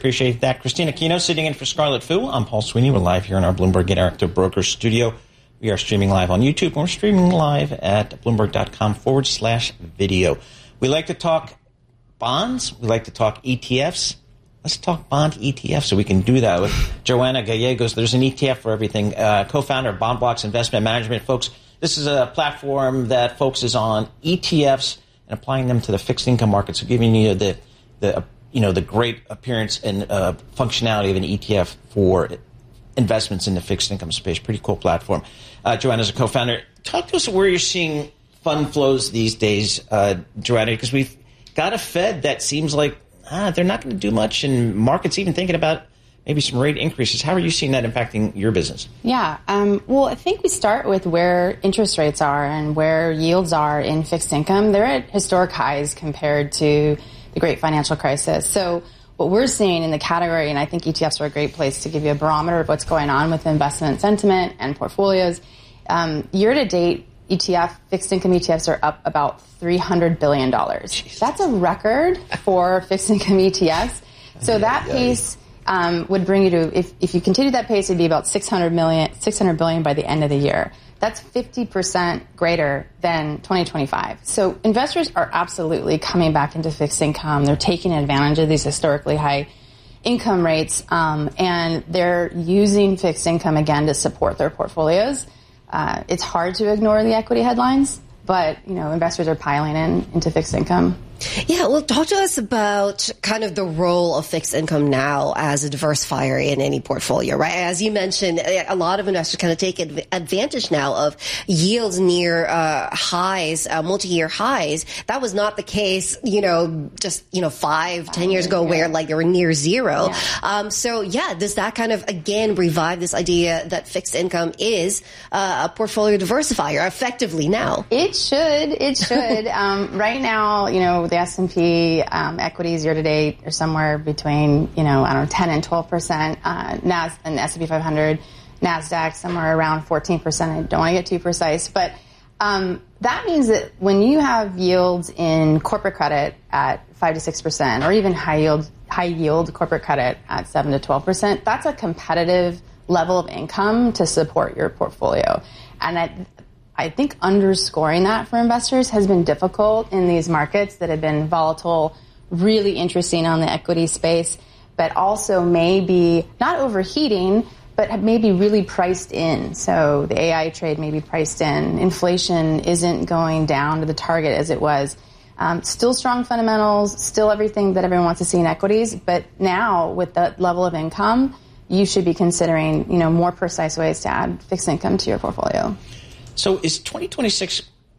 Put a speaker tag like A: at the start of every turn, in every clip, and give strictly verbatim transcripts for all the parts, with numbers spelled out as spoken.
A: appreciate that. Christina Kino sitting in for Scarlett Fu. I'm Paul Sweeney. We're live here in our Bloomberg Interactive Brokers studio. We are streaming live on YouTube, and we're streaming live at Bloomberg.com forward slash video. We like to talk bonds. We like to talk E T Fs. Let's talk bond E T Fs so we can do that with Joanna Gallegos. There's an E T F for everything. Uh, co-founder of BondBlocks Investment Management. Folks, this is a platform that focuses on E T Fs and applying them to the fixed income market. So giving you the, the you know, the great appearance and uh, functionality of an E T F for investments in the fixed income space. Pretty cool platform. Uh, Joanna's a co-founder. Talk to us where you're seeing fund flows these days, uh, Joanna, because we've got a Fed that seems like ah, they're not going to do much, and markets even thinking about maybe some rate increases. How are you seeing that impacting your business?
B: Yeah, um, well, I think we start with where interest rates are and where yields are in fixed income. They're at historic highs compared to the great financial crisis. So what we're seeing in the category, and I think E T Fs are a great place to give you a barometer of what's going on with investment sentiment and portfolios. Um, year to date, E T F, fixed income E T Fs are up about three hundred billion dollars. Jeez. That's a record for fixed income E T Fs. So that pace um, would bring you to, if, if you continue that pace, it'd be about six hundred million, six hundred billion by the end of the year. That's fifty percent greater than twenty twenty-five. So investors are absolutely coming back into fixed income. They're taking advantage of these historically high income rates, um, and they're using fixed income again to support their portfolios. Uh, it's hard to ignore the equity headlines, but, you know, investors are piling in into fixed income.
C: Yeah, well, talk to us about kind of the role of fixed income now as a diversifier in any portfolio, right? As you mentioned, a lot of investors kind of take advantage now of yields near uh, highs, uh, multi-year highs. That was not the case, you know, just, you know, five, ten years ago where like they were near zero. Yeah. Um, so, yeah, does that kind of, again, revive this idea that fixed income is uh, a portfolio diversifier effectively now?
B: It should. It should. um, right now, you know, the S and P um, equities year to date are somewhere between, you know, I don't know, ten and twelve percent. Uh, Nas and S and P five hundred, NASDAQ somewhere around fourteen percent. I don't want to get too precise, but um, that means that when you have yields in corporate credit at five to six percent, or even high yield high yield corporate credit at seven to twelve percent, that's a competitive level of income to support your portfolio, and that. I think underscoring that for investors has been difficult in these markets that have been volatile, really interesting on the equity space, but also maybe not overheating, but maybe really priced in. So the A I trade may be priced in. Inflation isn't going down to the target as it was. Um, still strong fundamentals, still everything that everyone wants to see in equities, but now with that level of income, you should be considering, you know, more precise ways to add fixed income to your portfolio.
A: So is twenty twenty-six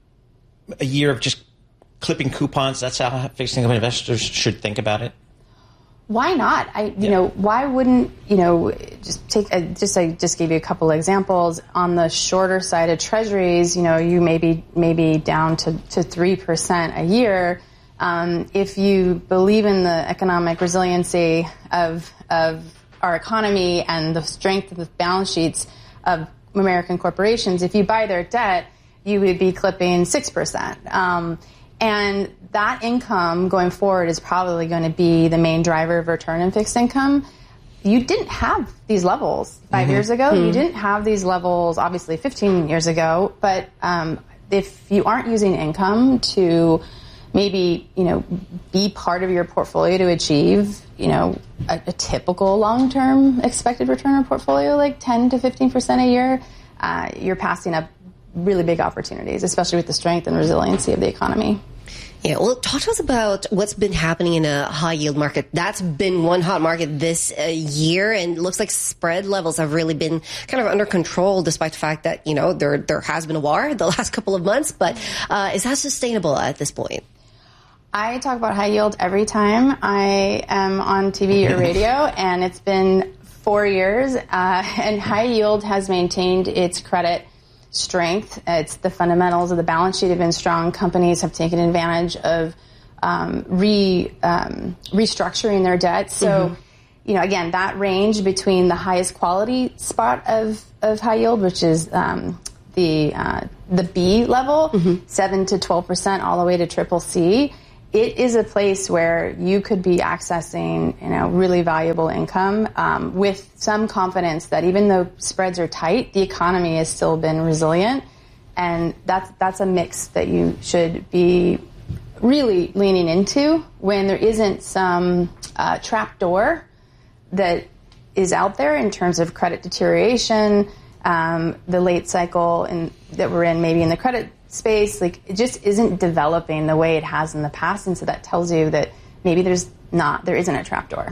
A: a year of just clipping coupons? That's how fixed income investors should think about it?
B: Why not? I, you yeah. know, why wouldn't, you know, just take, a, just I just gave you a couple of examples. On the shorter side of treasuries, you know, you may be, maybe down to, to three percent a year. Um, if you believe in the economic resiliency of, of our economy and the strength of the balance sheets of American corporations, if you buy their debt, you would be clipping six percent. Um, and that income going forward is probably going to be the main driver of return in fixed income. You didn't have these levels five mm-hmm. years ago. Mm-hmm. You didn't have these levels, obviously, fifteen years ago. But um, if you aren't using income to maybe, you know, be part of your portfolio to achieve, you know, a, a typical long-term expected return on portfolio, like ten to fifteen percent a year, uh, you're passing up really big opportunities, especially with the strength and resiliency of the economy.
C: Yeah, well, talk to us about what's been happening in a high-yield market. That's been one hot market this uh, year, and it looks like spread levels have really been kind of under control, despite the fact that, you know, there there has been a war the last couple of months. But uh, is that sustainable at this point?
B: I talk about high yield every time I am on T V or radio, and it's been four years, uh, and high yield has maintained its credit strength. It's the fundamentals of the balance sheet have been strong. Companies have taken advantage of um, re um, restructuring their debt. So, mm-hmm. you know, again, that range between the highest quality spot of, of high yield, which is um, the uh, the B level, mm-hmm. seven to twelve percent, all the way to triple C, it is a place where you could be accessing, you know, really valuable income um, with some confidence that even though spreads are tight, the economy has still been resilient, and that's that's a mix that you should be really leaning into when there isn't some uh, trap door that is out there in terms of credit deterioration, um, the late cycle in, that we're in, maybe in the credit space, like it just isn't developing the way it has in the past, and so that tells you that maybe there's not, there isn't a trapdoor.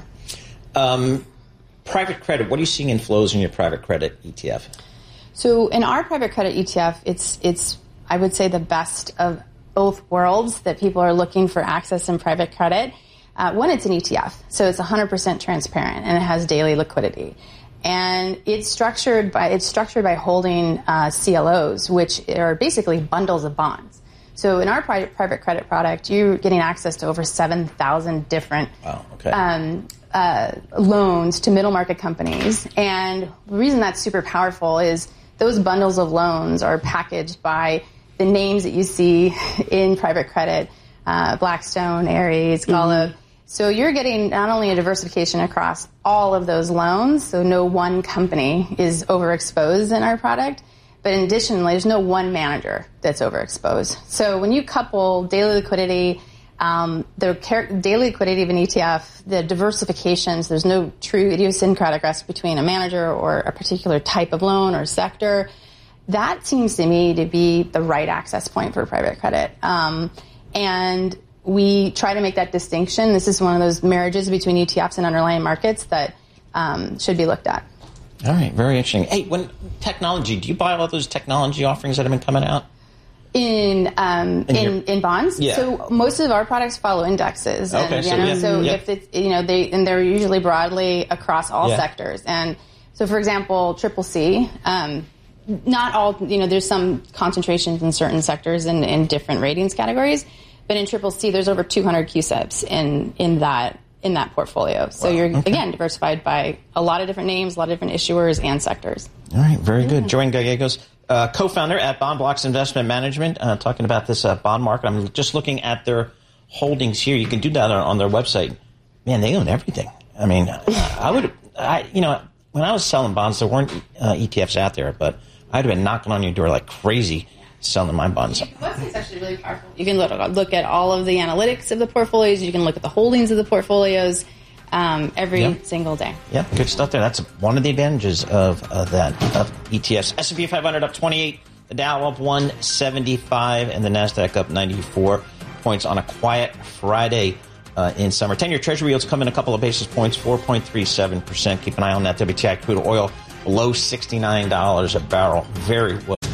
A: Um, private credit. What are you seeing in flows in your private credit E T F?
B: So in our private credit E T F, it's it's I would say the best of both worlds that people are looking for access in private credit. Uh, one, it's an E T F, so it's one hundred percent transparent and it has daily liquidity. And it's structured by it's structured by holding uh, C L Os, which are basically bundles of bonds. So in our private private credit product, you're getting access to over seven thousand different
A: wow, okay.
B: um, uh, loans to middle market companies. And the reason that's super powerful is those bundles of loans are packaged by the names that you see in private credit, uh, Blackstone, Ares, Golub. Mm-hmm. So you're getting not only a diversification across all of those loans, so no one company is overexposed in our product, but additionally, there's no one manager that's overexposed. So when you couple daily liquidity, um, the car- daily liquidity of an E T F, the diversifications, there's no true idiosyncratic risk between a manager or a particular type of loan or sector. That seems to me to be the right access point for private credit. Um, and we try to make that distinction. This is one of those marriages between E T Fs and underlying markets that um, should be looked at.
A: All right, very interesting. Hey, when technology, do you buy all those technology offerings that have been coming out?
B: In um, in, in, your, in bonds?
A: Yeah.
B: So most of our products follow indexes. And,
A: okay,
B: you
A: so,
B: know,
A: yeah.
B: so
A: yeah.
B: if it's, you know, they, and they're usually broadly across all
A: yeah.
B: sectors. And so, for example, Triple C, um, not all, you know, there's some concentrations in certain sectors and in different ratings categories. But in Triple C, there's over two hundred C U S I Ps in, in that in that portfolio. So wow. you're, okay. again, diversified by a lot of different names, a lot of different issuers and sectors.
A: All right, very good. Yeah. Joanne Gallegos, uh, co-founder at Bond Blocks Investment Management, uh, talking about this uh, bond market. I'm just looking at their holdings here. You can do that on, on their website. Man, they own everything. I mean, I would, I you know, when I was selling bonds, there weren't uh, E T Fs out there, but I'd have been knocking on your door like crazy selling my bonds.
B: The website's actually really powerful. You can look, look at all of the analytics of the portfolios. You can look at the holdings of the portfolios um, every yeah. single day.
A: Yeah, good stuff there. That's one of the advantages of uh, that of E T Fs. S and P five hundred up twenty-eight, the Dow up one seventy-five, and the NASDAQ up ninety-four points on a quiet Friday uh, in summer. ten-year Treasury yields come in a couple of basis points, four point three seven percent. Keep an eye on that. W T I crude oil below sixty-nine dollars a barrel. Very well.